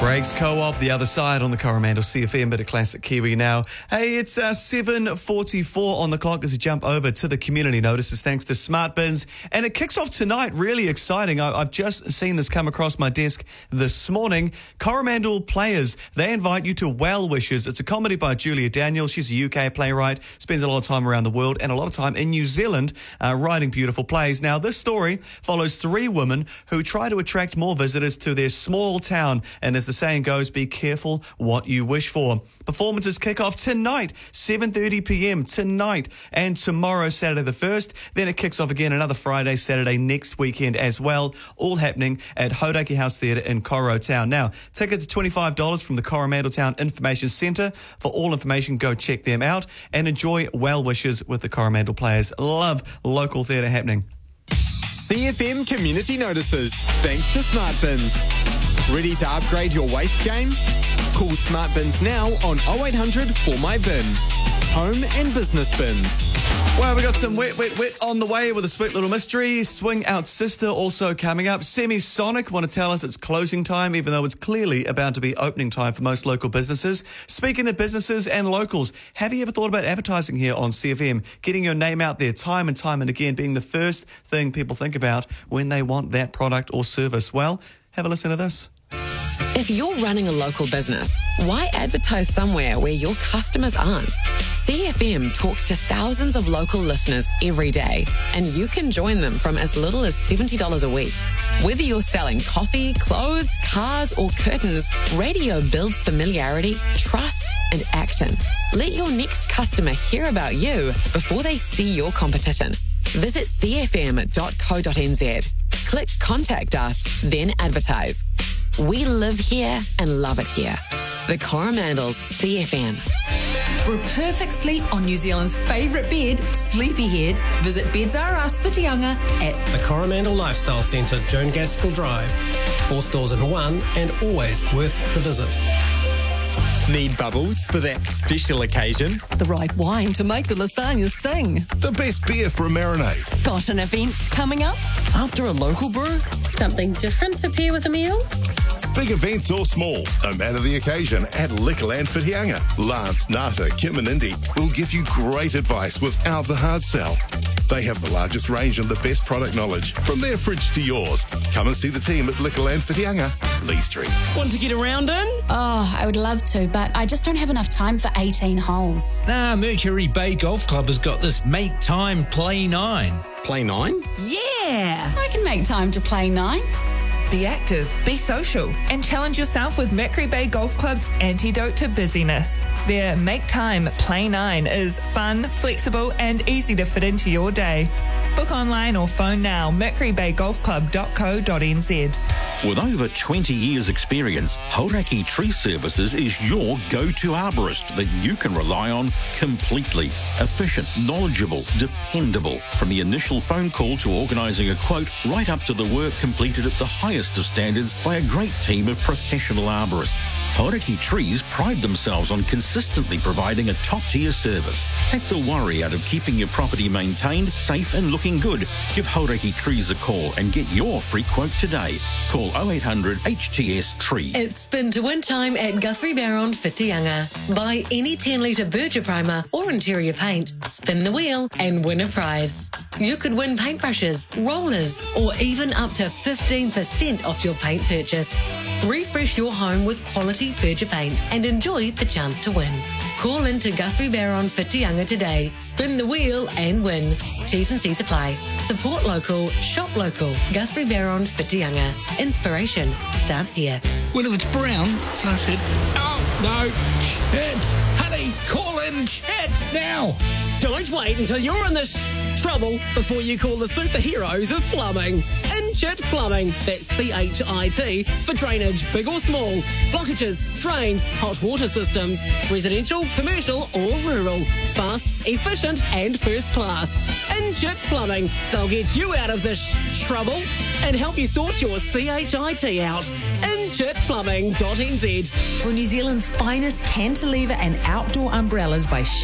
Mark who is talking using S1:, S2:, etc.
S1: Breaks Co-op, the other side on the Coromandel CFM, bit of classic Kiwi now. Hey, it's 7:44 on the clock as we jump over to the community notices thanks to Smart Bins. And it kicks off tonight, really exciting. I've just seen this come across my desk this morning. Coromandel players, they invite you to Well Wishes. It's a comedy by Julia Daniels. She's a UK playwright, spends a lot of time around the world and a lot of time in New Zealand writing beautiful plays. Now, this story follows three women who try to attract more visitors to their small town. And as the saying goes, be careful what you wish for. Performances kick off tonight, 7:30 p.m. tonight and tomorrow, Saturday the 1st. Then it kicks off again another Friday, Saturday next weekend as well, all happening at Hauraki House Theatre in Coro Town. Now, tickets are $25 from the Coromandel Town Information Centre. For all information, go check them out and enjoy Well Wishes with the Coromandel players. Love local theatre happening.
S2: CFM Community Notices, thanks to Smart Bins. Ready to upgrade your waste game? Call Smart Bins now on 0800 for my bin. Home and business bins.
S1: Well, we got some wet on the way with a sweet little mystery. Swing Out Sister also coming up. Semisonic want to tell us it's closing time, even though it's clearly about to be opening time for most local businesses. Speaking of businesses and locals, have you ever thought about advertising here on CFM? Getting your name out there time and again, being the first thing people think about when they want that product or service. Well, have a listen to this.
S3: If you're running a local business, why advertise somewhere where your customers aren't? CFM talks to thousands of local listeners every day, and you can join them from as little as $70 a week. Whether you're selling coffee, clothes, cars, or curtains, radio builds familiarity, trust, and action. Let your next customer hear about you before they see your competition. Visit cfm.co.nz. Click Contact Us, then advertise. We live here and love it here. The Coromandel's CFM.
S4: For a perfect sleep on New Zealand's favourite bed, Sleepyhead, visit Beds R Us Whitianga at
S5: the Coromandel Lifestyle Centre, Joan Gaskell Drive. 4 stores in one and always worth the visit.
S2: Need bubbles for that special occasion?
S6: The right wine to make the lasagna sing.
S7: The best beer for a marinade.
S6: Got an event coming up?
S7: After a local brew?
S8: Something different to pair with a meal?
S7: Big events or small, no matter the occasion, at Liquorland Whitianga. Lance, Nata, Kim and Indy will give you great advice without the hard sell. They have the largest range and the best product knowledge, from their fridge to yours. Come and see the team at Liquorland Whitianga, Lee Street.
S9: Want to get around in?
S10: Oh, I would love to, but I just don't have enough time for 18 holes.
S11: Mercury Bay Golf Club has got this Make Time Play 9.
S2: Play 9?
S10: Yeah! I can make time to play 9.
S12: Be active, be social, and challenge yourself with Mercury Bay Golf Club's antidote to busyness. Their Make Time Play 9 is fun, flexible, and easy to fit into your day. Book online or phone now, mercurybaygolfclub.co.nz.
S13: With over 20 years' experience, Hauraki Tree Services is your go-to arborist that you can rely on completely. Efficient, knowledgeable, dependable. From the initial phone call to organising a quote, right up to the work completed at the highest of standards by a great team of professional arborists. Hauraki Trees pride themselves on consistently providing a top-tier service. Take the worry out of keeping your property maintained, safe and looking good. Give Hauraki Trees a call and get your free quote today. Call 0800 HTS Tree.
S3: It's spin to win time at Guthrie Barron Whitianga. Buy any 10-litre Berger primer or interior paint, spin the wheel and win a prize. You could win paintbrushes, rollers or even up to 15% off your paint purchase. Refresh your home with quality Berger paint and enjoy the chance to win. Call in to Guthrie Barron Whitianga today. Spin the wheel and win. T's and C's apply. Support local, shop local. Guthrie Barron Whitianga. Inspiration starts here.
S11: Well, if it's brown, flush it. Oh, no. Chet! Honey, call in Chet now!
S9: Don't wait until you're in this trouble before you call the superheroes of plumbing. Inchit Plumbing, that's CHIT, for drainage, big or small, blockages, drains, hot water systems, residential, commercial or rural. Fast, efficient and first class. Inchit Plumbing, they'll get you out of this trouble and help you sort your CHIT out. Inchitplumbing.nz.
S4: For New Zealand's finest cantilever and outdoor umbrellas by